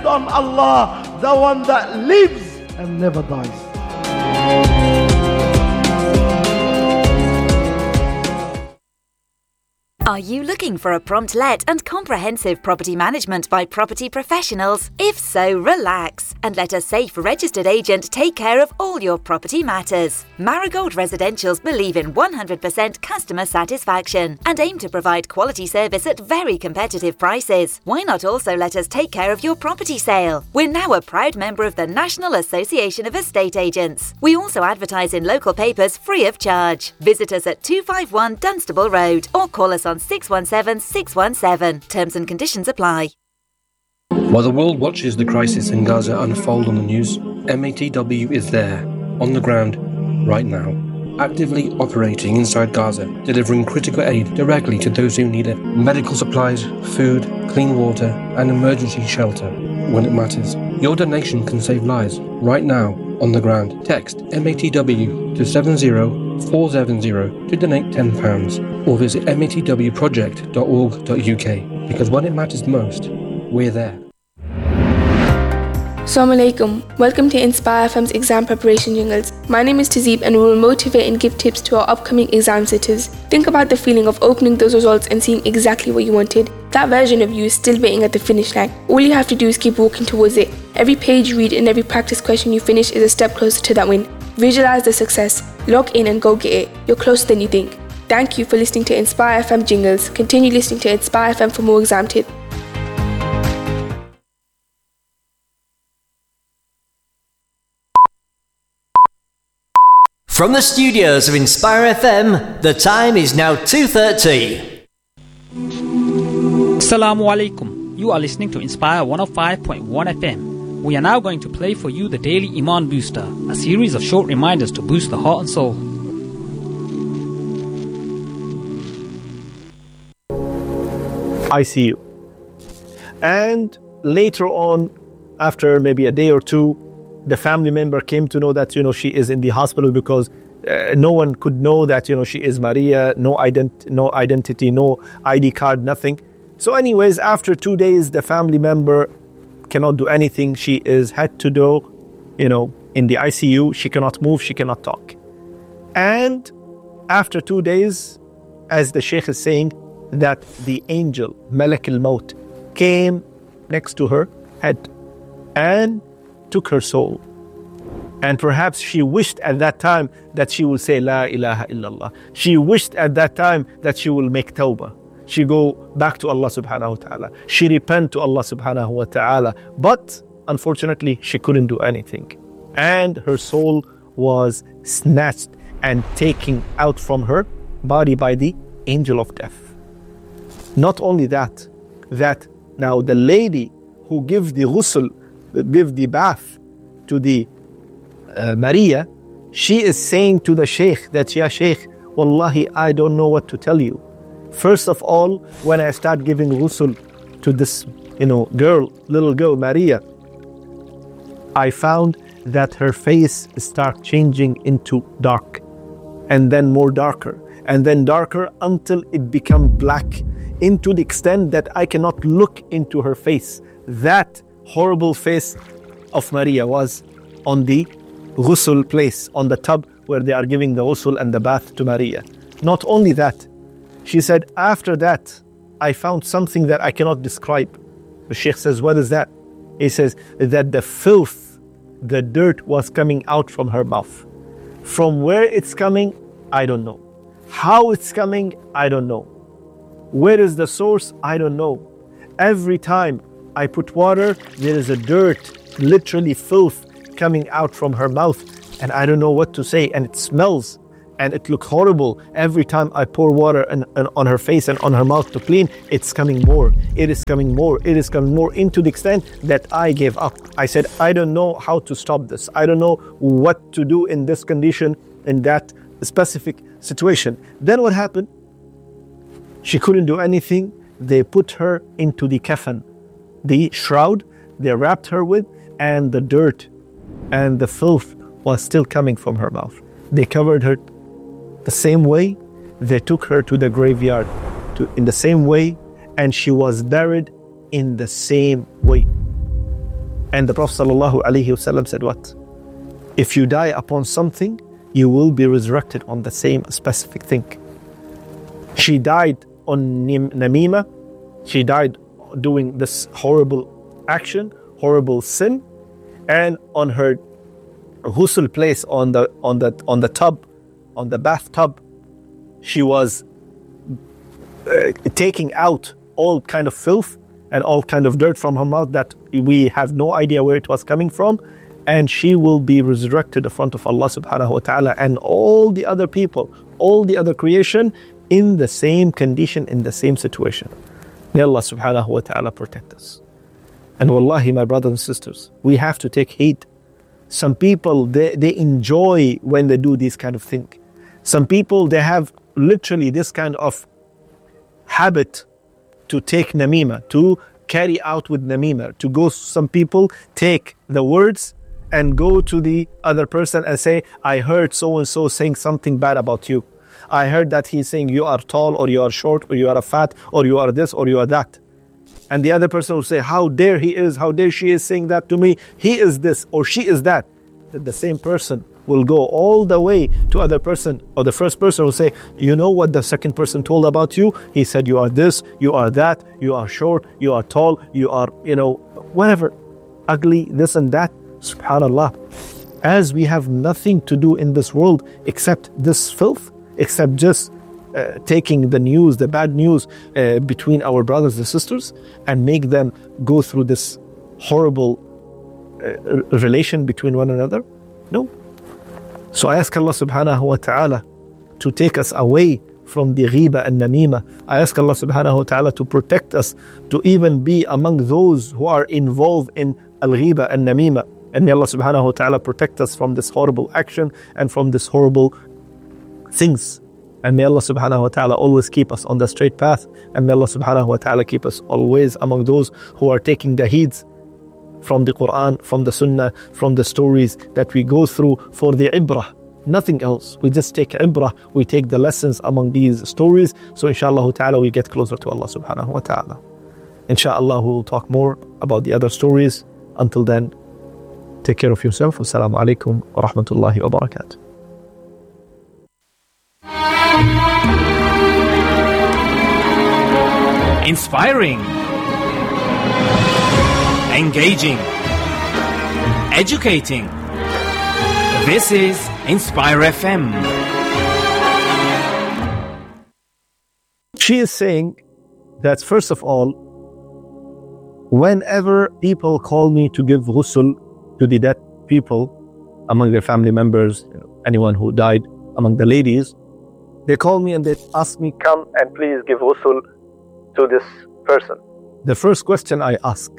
on Allah, the one that lives and never dies. Are you looking for a prompt let and comprehensive property management by property professionals? If so, relax and let a safe registered agent take care of all your property matters. Marigold Residentials believe in 100% customer satisfaction and aim to provide quality service at very competitive prices. Why not also let us take care of your property sale? We're now a proud member of the National Association of Estate Agents. We also advertise in local papers free of charge. Visit us at 251 Dunstable Road or call us on 617-617. Terms and conditions apply. While the world watches the crisis in Gaza unfold on the news, MATW is there, on the ground, right now, actively operating inside Gaza, delivering critical aid directly to those who need it. Medical supplies, food, clean water, and emergency shelter when it matters. Your donation can save lives right now on the ground. Text MATW to 70470 to donate £10 or visit matwproject.org.uk because when it matters most, we're there. Assalamu alaikum. Welcome to Inspire FM's exam preparation jingles. My name is Tazeeb and we will motivate and give tips to our upcoming exam sitters. Think about the feeling of opening those results and seeing exactly what you wanted. That version of you is still waiting at the finish line. All you have to do is keep walking towards it. Every page you read and every practice question you finish is a step closer to that win. Visualize the success, log in and go get it. You're closer than you think. Thank you for listening to Inspire FM jingles. Continue listening to Inspire FM for more exam tips. From the studios of Inspire FM, the time is now 2:30. Assalamu alaikum. You are listening to Inspire 105.1 FM. We are now going to play for you the Daily Iman Booster, a series of short reminders to boost the heart and soul. ICU. And later on, after maybe a day or two, the family member came to know that, she is in the hospital because no one could know that, she is Maria, no identity, no ID card, nothing. So anyways, after 2 days, the family member cannot do anything. She is had to do, in the ICU. She cannot move, she cannot talk. And after 2 days, as the Sheikh is saying, that the angel, Malak al-Maut, came next to her head and took her soul. And perhaps she wished at that time that she will say La ilaha illallah. She wished at that time that she will make tawbah. She go back to Allah subhanahu wa ta'ala. She repent to Allah subhanahu wa ta'ala. But unfortunately, she couldn't do anything. And her soul was snatched and taken out from her body by the angel of death. Not only that now the lady who gives the ghusl, give the bath to the Maria, she is saying to the Sheikh that, Ya Sheikh, Wallahi, I don't know what to tell you. First of all, when I start giving ghusl to this, little girl, Maria, I found that her face start changing into dark, and then more darker, and then darker until it become black, into the extent that I cannot look into her face. That horrible face of Maria was on the ghusl place, on the tub where they are giving the ghusl and the bath to Maria. Not only that, she said, after that, I found something that I cannot describe. The Sheikh says, what is that? He says that the filth, the dirt was coming out from her mouth. From where it's coming, I don't know. How it's coming, I don't know. Where is the source? I don't know. Every time I put water, there is a dirt, literally filth, coming out from her mouth, and I don't know what to say, and it smells, and it looks horrible. Every time I pour water and on her face and on her mouth to clean, it's coming more. It is coming more. It is coming more, into the extent that I gave up. I said, I don't know how to stop this. I don't know what to do in this condition, in that specific situation. Then what happened? She couldn't do anything. They put her into the kafan, the shroud they wrapped her with, and the dirt and the filth was still coming from her mouth. They covered her the same way. They took her to the graveyard in the same way, and she was buried in the same way. And the Prophet ﷺ said what? If you die upon something, you will be resurrected on the same specific thing. She died on namima. She died doing this horrible action, horrible sin, and on her ghusl place, on the tub, on the bathtub, she was taking out all kind of filth and all kind of dirt from her mouth that we have no idea where it was coming from, and she will be resurrected in front of Allah subhanahu wa ta'ala and all the other people, all the other creation, in the same condition, in the same situation. May Allah subhanahu wa ta'ala protect us. And wallahi, my brothers and sisters, we have to take heed. Some people, they enjoy when they do this kind of thing. Some people, they have literally this kind of habit to take namima, to carry out with namima, to go, some people take the words and go to the other person and say, I heard so-and-so saying something bad about you. I heard that he's saying you are tall, or you are short, or you are fat, or you are this, or you are that. And the other person will say, how dare he is, how dare she is saying that to me. He is this, or she is that. That the same person will go all the way to other person, or the first person will say, you know what the second person told about you? He said you are this, you are that, you are short, you are tall, you are, whatever, ugly, this and that. Subhanallah. As we have nothing to do in this world except this filth, except just taking the news, the bad news between our brothers and sisters, and make them go through this horrible relation between one another? No. So I ask Allah subhanahu wa ta'ala to take us away from the ghiba and namima. I ask Allah subhanahu wa ta'ala to protect us, to even be among those who are involved in al-ghiba and namima. And may Allah subhanahu wa ta'ala protect us from this horrible action and from this horrible things. And may Allah subhanahu wa ta'ala always keep us on the straight path. And may Allah subhanahu wa ta'ala keep us always among those who are taking the heeds from the Quran, from the Sunnah, from the stories that we go through for the ibrah. Nothing else. We just take ibrah, we take the lessons among these stories. So inshallah ta'ala we get closer to Allah subhanahu wa ta'ala. Inshallah we will talk more about the other stories. Until then, take care of yourself. Wassalamu alaikum wa rahmatullahi wa barakatuh. Inspiring, engaging, educating. This is Inspire FM. She is saying that first of all, whenever people call me to give ghusl to the dead people among their family members, anyone who died among the ladies, they call me and they ask me, come and please give ghusl to this person. The first question I ask,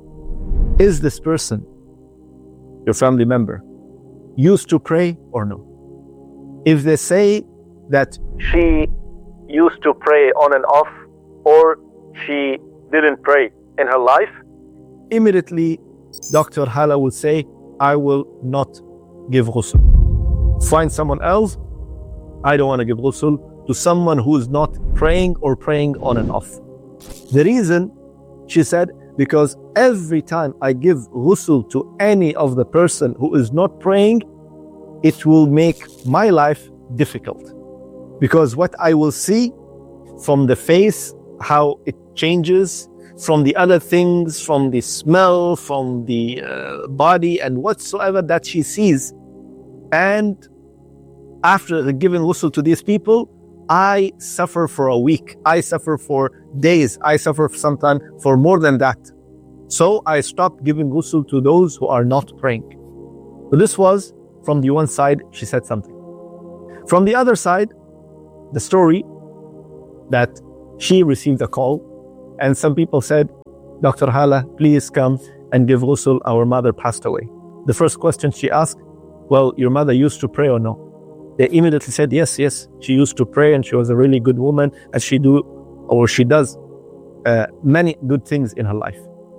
is this person, your family member, used to pray or no? If they say that she used to pray on and off, or she didn't pray in her life, immediately Dr. Hala will say, I will not give ghusl. Find someone else. I don't want to give ghusl to someone who is not praying or praying on and off. The reason, she said, because every time I give ghusl to any of the person who is not praying, it will make my life difficult. Because what I will see from the face, how it changes, from the other things, from the smell, from the body and whatsoever that she sees. And after giving ghusl to these people, I suffer for a week. I suffer for days. I suffer sometimes for more than that. So I stopped giving ghusl to those who are not praying. So this was from the one side, she said something. From the other side, the story that she received a call, and some people said, Dr. Hala, please come and give ghusl. Our mother passed away. The first question she asked, well, your mother used to pray or no? They immediately said, yes, she used to pray and she was a really good woman, and she does many good things in her life.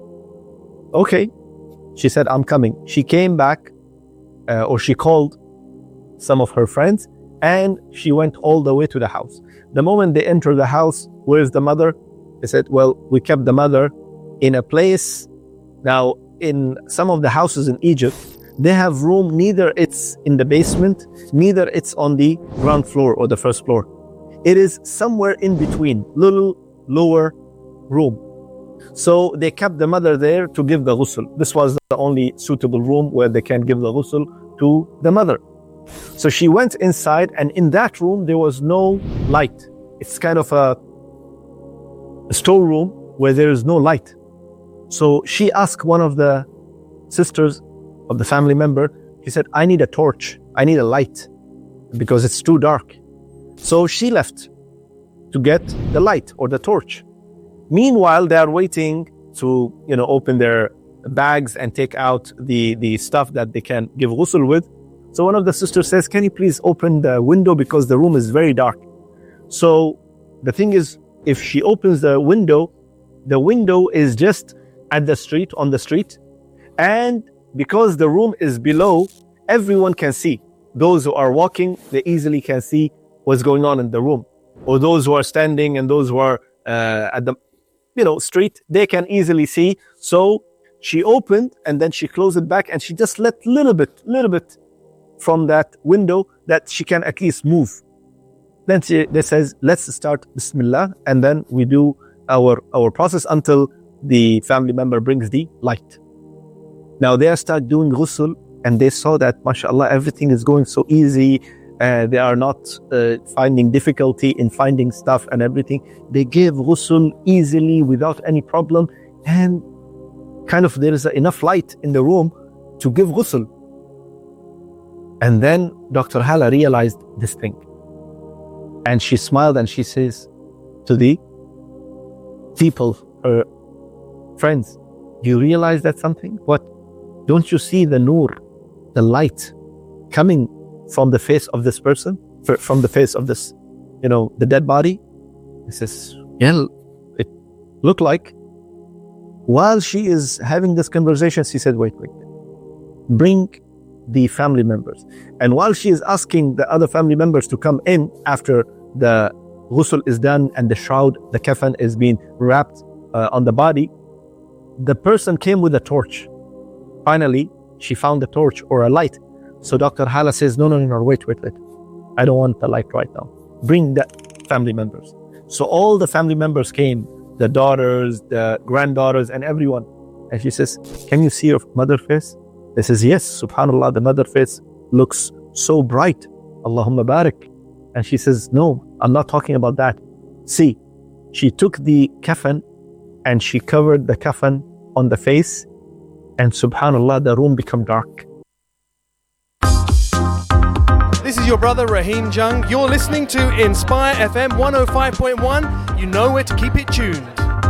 Okay, she said, I'm coming. She came back, or she called some of her friends, and she went all the way to the house. The moment they entered the house, where's the mother? They said, well, we kept the mother in a place. Now, in some of the houses in Egypt, they have room, neither it's in the basement, neither it's on the ground floor or the first floor. It is somewhere in between, little lower room. So they kept the mother there to give the ghusl. This was the only suitable room where they can give the ghusl to the mother. So she went inside, and in that room there was no light. It's kind of a storeroom where there is no light. So she asked one of the sisters of the family member, she said, I need a torch, I need a light because it's too dark. So she left to get the light or the torch. Meanwhile, they are waiting to, open their bags and take out the stuff that they can give ghusl with. So one of the sisters says, can you please open the window because the room is very dark. So the thing is, if she opens the window is just at the street, on the street. And because the room is below, everyone can see. Those who are walking, they easily can see what's going on in the room. Or those who are standing and those who are at the street, they can easily see. So she opened and then she closed it back and she just let little bit from that window that she can at least move. Then they says, let's start Bismillah, and then we do our process until the family member brings the light. Now they start doing ghusl and they saw that, mashallah, everything is going so easy. They are not finding difficulty in finding stuff and everything. They gave ghusl easily without any problem, and kind of there is enough light in the room to give ghusl. And then Dr. Hala realized this thing. And she smiled and she says to the people, her friends, do you realize that something? What? Don't you see the nur, the light coming from the face of this person, from the face of this, the dead body? He says, yeah, it looked like. While she is having this conversation, she said, wait, bring the family members. And while she is asking the other family members to come in after the ghusl is done and the shroud, the kafan is being wrapped on the body, the person came with a torch. Finally, she found a torch or a light. So Dr. Hala says, no, wait. I don't want the light right now. Bring the family members. So all the family members came, the daughters, the granddaughters, and everyone. And she says, can you see your mother's face? They says, yes, subhanAllah, the mother face looks so bright. Allahumma barik. And she says, no, I'm not talking about that. See, she took the kafan and she covered the kafan on the face, and subhanAllah, the room became dark. This is your brother Raheem Jung. You're listening to Inspire FM 105.1. You know where to keep it tuned.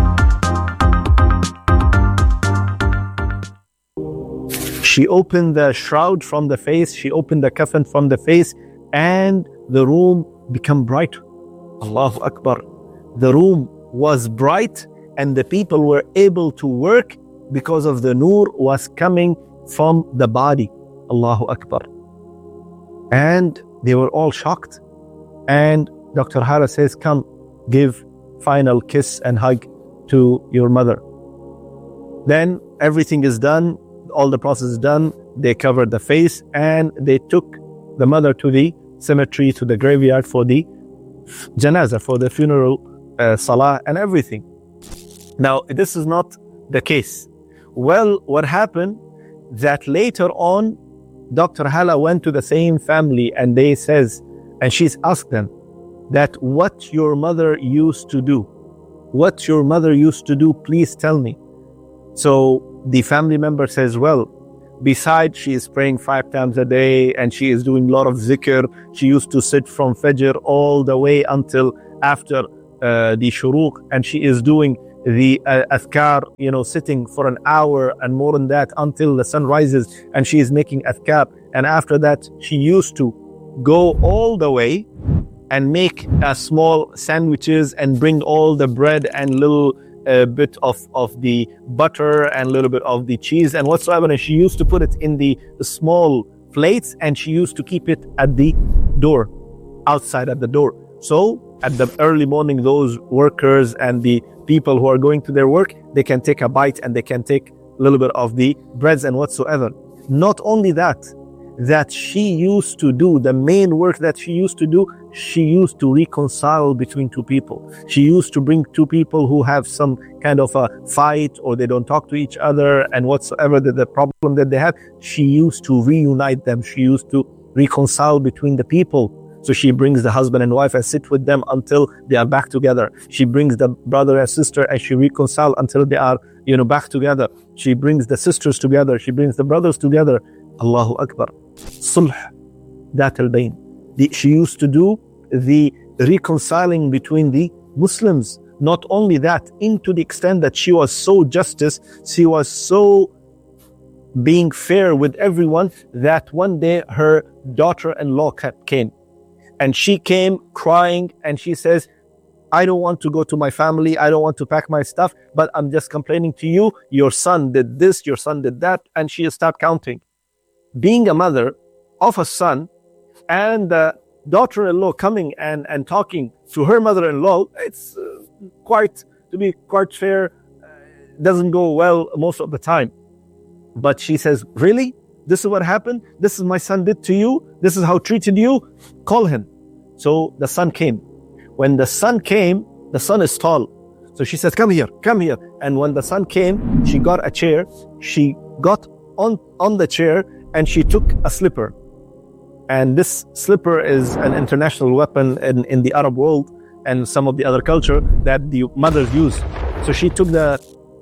She opened the shroud from the face, she opened the kafan from the face, and the room became bright. Allahu Akbar. The room was bright and the people were able to work because of the nur was coming from the body. Allahu Akbar. And they were all shocked. And Dr. Hala says, come, give final kiss and hug to your mother. Then everything is done. All the process is done. They covered the face and they took the mother to the cemetery, to the graveyard for the janazah, for the funeral salah and everything. Now, this is not the case. Well, what happened that later on, Dr. Hala went to the same family and she's asked them that what your mother used to do. What your mother used to do, please tell me. So the family member says, well, besides she is praying 5 times a day and she is doing a lot of zikr, she used to sit from Fajr all the way until after the shuruq, and she is doing the adhkar, sitting for an hour and more than that until the sun rises, and she is making adhkar. And after that, she used to go all the way and make small sandwiches and bring all the bread and little bit of the butter and a little bit of the cheese and whatsoever, and she used to put it in the small plates and she used to keep it at the door, outside at the door. So at the early morning, those workers and the people who are going to their work, they can take a bite and they can take little bit of the breads and whatsoever. Not only that she used to do, the main work that she used to do, she used to reconcile between two people. She used to bring two people who have some kind of a fight or they don't talk to each other and whatsoever the problem that they have, she used to reunite them. She used to reconcile between the people. So she brings the husband and wife and sit with them until they are back together. She brings the brother and sister and she reconcile until they are, back together. She brings the sisters together. She brings the brothers together. Allahu Akbar. Sulh, that al-bayn. She used to do the reconciling between the Muslims. Not only that, into the extent that she was so justice, she was so being fair with everyone, that one day her daughter-in-law came. And she came crying and she says, I don't want to go to my family. I don't want to pack my stuff, but I'm just complaining to you. Your son did this, your son did that. And she started counting. Being a mother of a son and the daughter-in-law coming and talking to her mother-in-law, it's to be quite fair, doesn't go well most of the time. But she says, really? This is what happened? This is my son did to you? This is how he treated you? Call him. So the son came. When the son came, the son is tall. So she says, come here. And when the son came, she got a chair. She got on the chair and she took a slipper. And this slipper is an international weapon in the Arab world and some of the other culture that the mothers use. So she took the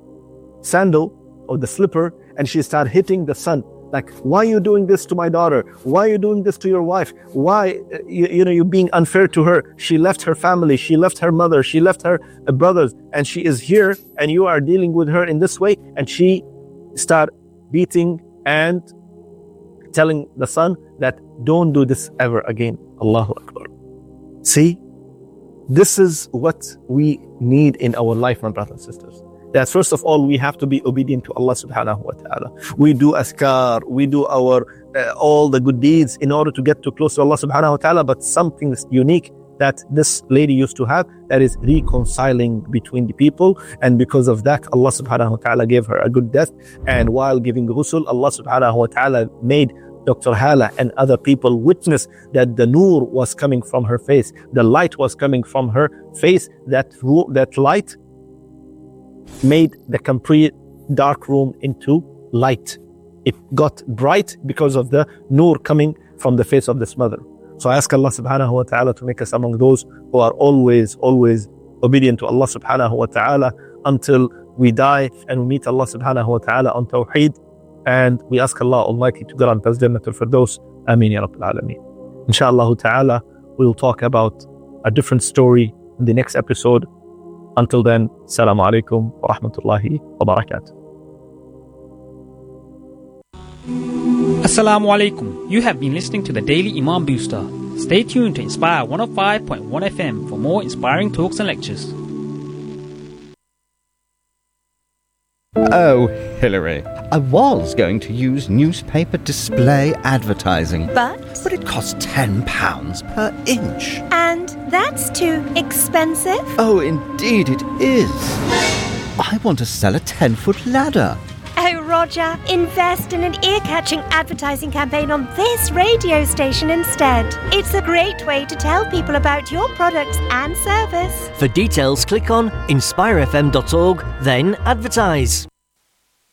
sandal or the slipper and she started hitting the son. Like, why are you doing this to my daughter? Why are you doing this to your wife? Why, you're being unfair to her? She left her family. She left her mother. She left her brothers. And she is here and you are dealing with her in this way. And she started beating and telling the son that don't do this ever again. Allahu Akbar. See, this is what we need in our life, my brothers and sisters. That first of all, we have to be obedient to Allah subhanahu wa ta'ala. We do askar, we do our all the good deeds in order to get too close to Allah subhanahu wa ta'ala, but something unique that this lady used to have, that is reconciling between the people. And because of that, Allah subhanahu wa ta'ala gave her a good death. And while giving ghusl, Allah subhanahu wa ta'ala made Dr. Hala and other people witness that the nur was coming from her face. The light was coming from her face. That light made the complete dark room into light. It got bright because of the nur coming from the face of this mother. So I ask Allah subhanahu wa ta'ala to make us among those who are always obedient to Allah subhanahu wa ta'ala until we die and we meet Allah subhanahu wa ta'ala on Tawheed. And we ask Allah Almighty to grant us Jannatul Firdaus. Ameen ya Rabbil Alameen. Inshallah ta'ala, we'll talk about a different story in the next episode. Until then, Assalamu alaikum wa rahmatullahi wa barakatuh. Assalamu alaikum. You have been listening to the Daily Imam Booster. Stay tuned to Inspire 105.1 FM for more inspiring talks and lectures. Oh, Hillary, I was going to use newspaper display advertising. But it costs £10 per inch. And that's too expensive? Oh, indeed it is. I want to sell a 10-foot ladder. Oh, Roger, invest in an ear-catching advertising campaign on this radio station instead. It's a great way to tell people about your products and service. For details, click on inspirefm.org, then advertise.